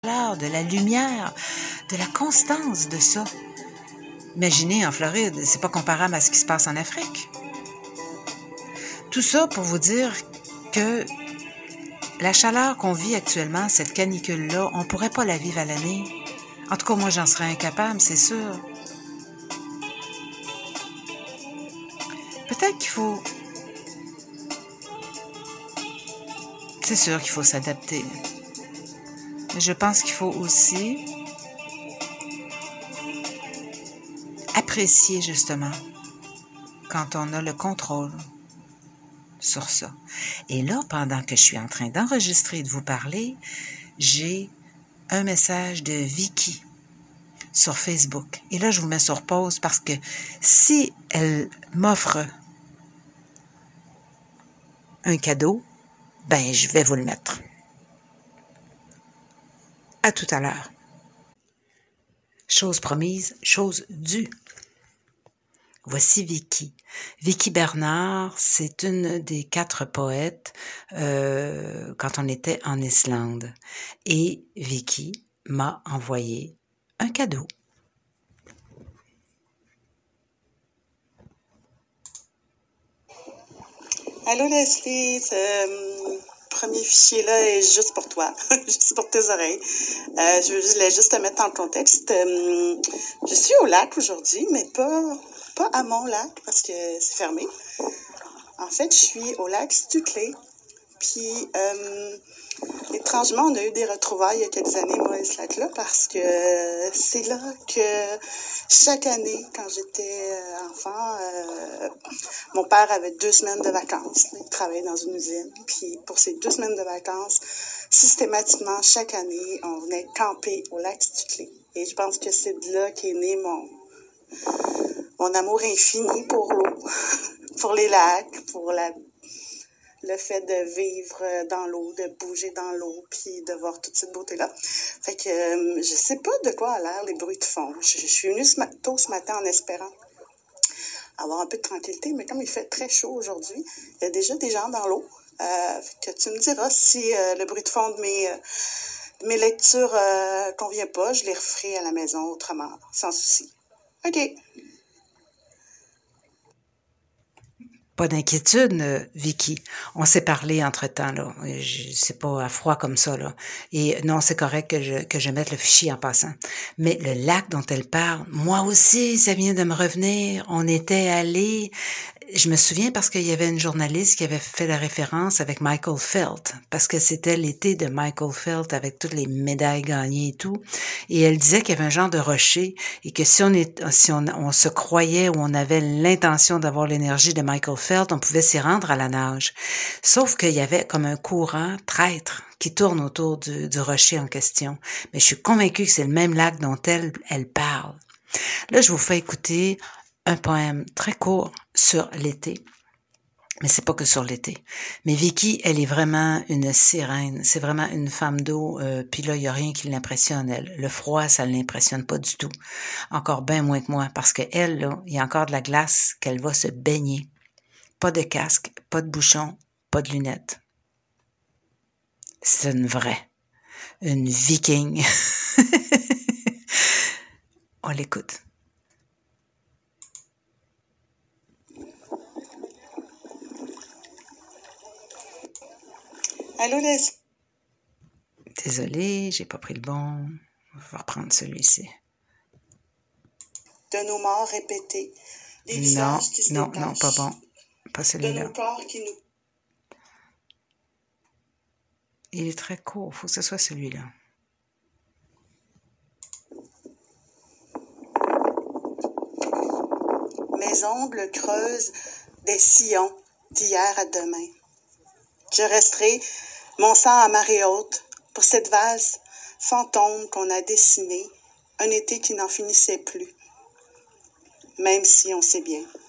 de la lumière, de la constance de ça. Imaginez en Floride, c'est pas comparable à ce qui se passe en Afrique. Tout ça pour vous dire que la chaleur qu'on vit actuellement, cette canicule-là, on pourrait pas la vivre à l'année. En tout cas, moi, j'en serais incapable, c'est sûr. Peut-être qu'il faut... C'est sûr qu'il faut s'adapter. Mais je pense qu'il faut aussi apprécier, justement, quand on a le contrôle sur ça. Et là, pendant que je suis en train d'enregistrer et de vous parler, j'ai un message de Vicky sur Facebook. Et là, je vous mets sur pause parce que si elle m'offre un cadeau, ben, je vais vous le mettre. À tout à l'heure. Chose promise, chose due. Voici Vicky. Vicky Bernard, c'est une des 4 poètes quand on était en Islande. Et Vicky m'a envoyé un cadeau. Allô Leslie, ce premier fichier-là est juste pour toi, juste pour tes oreilles. Je voulais juste te mettre en contexte. Je suis au lac aujourd'hui, mais pas à mon lac parce que c'est fermé. En fait, je suis au lac Stucley. Puis, étrangement, on a eu des retrouvailles il y a quelques années, moi et ce lac-là, parce que c'est là que chaque année, quand j'étais enfant, mon père avait 2 semaines de vacances. Il travaillait dans une usine. Puis, pour ces 2 semaines de vacances, systématiquement, chaque année, on venait camper au lac Stucley. Et je pense que c'est de là qu'est né mon amour infini pour l'eau, pour les lacs, pour le fait de vivre dans l'eau, de bouger dans l'eau, puis de voir toute cette beauté-là. Fait que je sais pas de quoi a l'air les bruits de fond. Je suis venue tôt ce matin en espérant avoir un peu de tranquillité, mais comme il fait très chaud aujourd'hui, il y a déjà des gens dans l'eau. Fait que tu me diras si le bruit de fond de mes lectures convient pas, je les referai à la maison autrement, sans souci. OK. Pas d'inquiétude, Vicky. On s'est parlé entre-temps, là. C'est pas à froid comme ça, là. Et non, c'est correct que je mette le fichier en passant. Mais le lac dont elle parle, moi aussi, ça vient de me revenir. On était allés... Je me souviens parce qu'il y avait une journaliste qui avait fait la référence avec Michael Phelps, parce que c'était l'été de Michael Phelps avec toutes les médailles gagnées et tout. Et elle disait qu'il y avait un genre de rocher et que si on se croyait ou on avait l'intention d'avoir l'énergie de Michael Phelps, on pouvait s'y rendre à la nage. Sauf qu'il y avait comme un courant traître qui tourne autour du rocher en question. Mais je suis convaincue que c'est le même lac dont elle parle. Là, je vous fais écouter un poème très court sur l'été. Mais c'est pas que sur l'été. Mais Vicky, elle est vraiment une sirène. C'est vraiment une femme d'eau. Puis là, il y a rien qui l'impressionne, elle. Le froid, ça ne l'impressionne pas du tout. Encore bien moins que moi. Parce que elle, là, il y a encore de la glace qu'elle va se baigner. Pas de casque, pas de bouchon, pas de lunettes. C'est une vraie. Une viking. On l'écoute. Allô Leslie. Désolée, j'ai pas pris le bon. On va reprendre celui-ci. De nos morts répétés, des visages qui se détachent. Non, pas bon. Pas celui-là. De nos corps qui nous... Il est très court, faut que ce soit celui-là. Mes ongles creusent des sillons d'hier à demain. Je resterai mon sang à marée haute pour cette valse fantôme qu'on a dessinée, un été qui n'en finissait plus, même si on sait bien